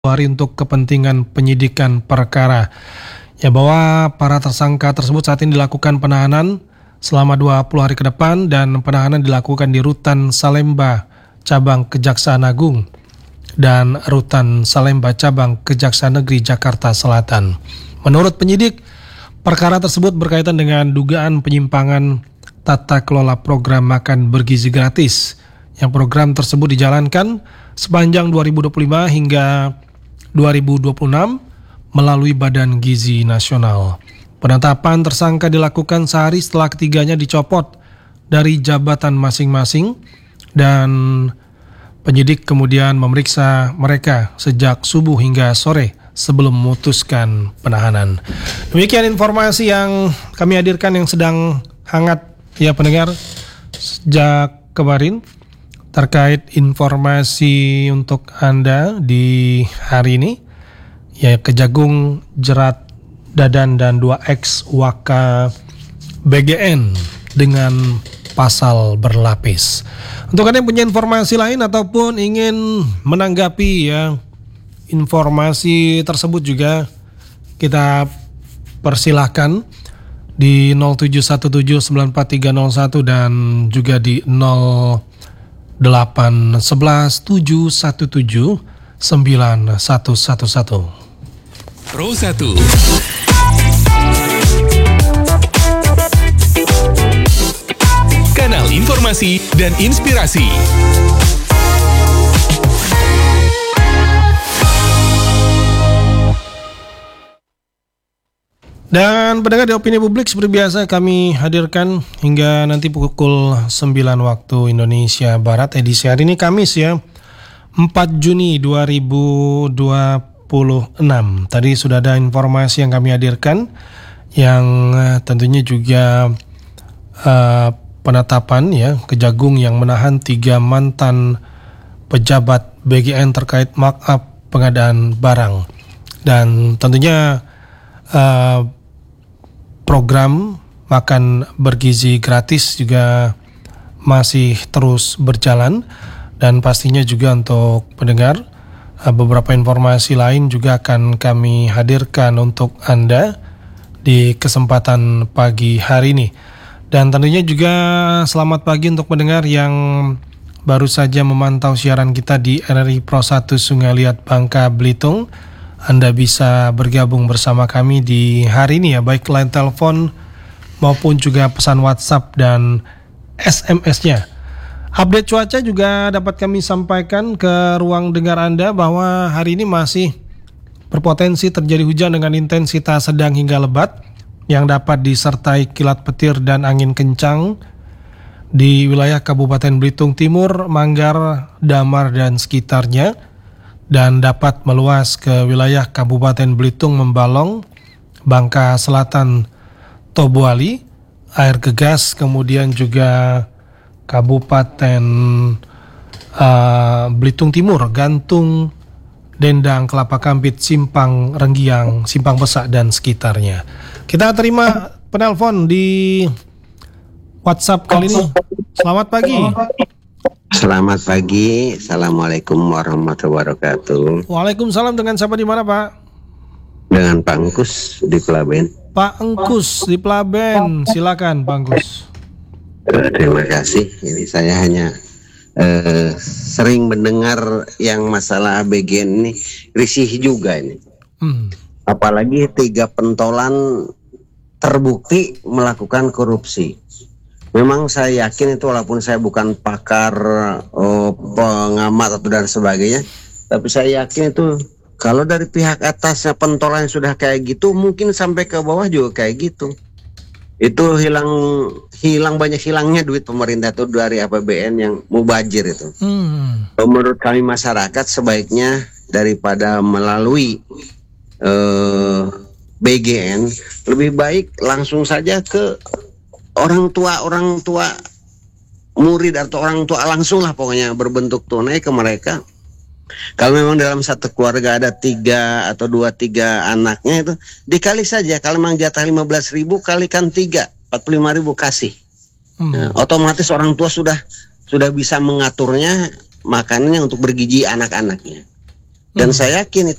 hari untuk kepentingan penyidikan perkara. Ya, bahwa para tersangka tersebut saat ini dilakukan penahanan selama 20 hari ke depan dan penahanan dilakukan di Rutan Salemba Cabang Kejaksaan Agung dan Rutan Salemba Cabang Kejaksaan Negeri Jakarta Selatan. Menurut penyidik, perkara tersebut berkaitan dengan dugaan penyimpangan tata kelola program makan bergizi gratis. Yang program tersebut dijalankan sepanjang 2025 hingga 2026 melalui Badan Gizi Nasional. Penetapan tersangka dilakukan sehari setelah ketiganya dicopot dari jabatan masing-masing dan penyidik kemudian memeriksa mereka sejak subuh hingga sore sebelum memutuskan penahanan. Demikian informasi yang kami hadirkan yang sedang hangat ya pendengar sejak kemarin terkait informasi untuk Anda di hari ini, ya Kejagung jerat Dadan dan 2X Waka BGN dengan pasal berlapis. Untuk Anda yang punya informasi lain ataupun ingin menanggapi ya informasi tersebut juga kita persilahkan di 0717943101 dan juga di 0811717911. Pro 1 Kanal informasi dan inspirasi. Dan pendengar di Opini Publik seperti biasa kami hadirkan hingga nanti pukul 9 waktu Indonesia Barat. Edisi hari ini Kamis ya 4 Juni 2026. Tadi sudah ada informasi yang kami hadirkan yang tentunya juga penetapan ya Kejagung yang menahan 3 mantan pejabat BGN terkait markup pengadaan barang. Dan tentunya program makan bergizi gratis juga masih terus berjalan dan pastinya juga untuk pendengar beberapa informasi lain juga akan kami hadirkan untuk Anda di kesempatan pagi hari ini. Dan tentunya juga selamat pagi untuk pendengar yang baru saja memantau siaran kita di RRI Pro 1 Sungai Liat Bangka Belitung. Anda bisa bergabung bersama kami di hari ini ya, baik line telepon maupun juga pesan WhatsApp dan SMS-nya. Update cuaca juga dapat kami sampaikan ke ruang dengar Anda bahwa hari ini masih berpotensi terjadi hujan dengan intensitas sedang hingga lebat yang dapat disertai kilat petir dan angin kencang di wilayah Kabupaten Belitung Timur, Manggar, Damar dan sekitarnya, dan dapat meluas ke wilayah Kabupaten Belitung, Membalong, Bangka Selatan, Tobuali, Air Gegas, kemudian juga Kabupaten Belitung Timur, Gantung, Dendang, Kelapa Kampit, Simpang Renggiang, Simpang Pesak dan sekitarnya. Kita terima penelpon di WhatsApp kali ini. Selamat pagi. Selamat pagi, Assalamualaikum warahmatullahi wabarakatuh. Waalaikumsalam, dengan siapa di mana Pak? Dengan Pak Engkus di Pelaben. Pak Engkus di Pelaben, silakan Pak Engkus. Terima kasih, ini saya hanya sering mendengar yang masalah BGN ini, risih juga ini. Apalagi 3 pentolan terbukti melakukan korupsi. Memang saya yakin itu, walaupun saya bukan pakar pengamat atau dan sebagainya, tapi saya yakin itu kalau dari pihak atasnya pentolan sudah kayak gitu, mungkin sampai ke bawah juga kayak gitu. Itu hilang banyak hilangnya duit pemerintah itu dari APBN yang mubazir itu. Menurut kami masyarakat sebaiknya daripada melalui BGN, lebih baik langsung saja ke orang tua murid atau orang tua langsung lah, pokoknya berbentuk tunai ke mereka. Kalau memang dalam satu keluarga ada 3 atau 2-3 anaknya, itu dikali saja. Kalau memang jatah 15.000 kalikan 3, 45.000 kasih. Nah, otomatis orang tua sudah bisa mengaturnya makanannya untuk bergizi anak-anaknya. Dan saya yakin